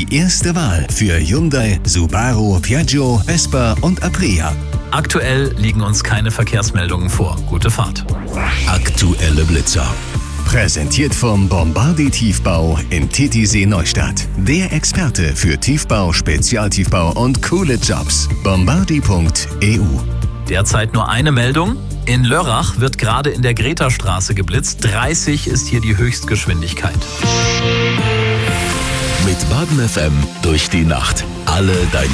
die erste Wahl für Hyundai, Subaru, Piaggio, Vespa und Aprilia. Aktuell liegen uns keine Verkehrsmeldungen vor. Gute Fahrt. Aktuelle Blitzer. Präsentiert vom Bombardi Tiefbau in Titisee Neustadt. Der Experte für Tiefbau, Spezialtiefbau und coole Jobs. Bombardi.eu. Derzeit nur eine Meldung. In Lörrach wird gerade in der Greta-Straße geblitzt. 30 ist hier die Höchstgeschwindigkeit. Mit Baden FM durch die Nacht. Alle deine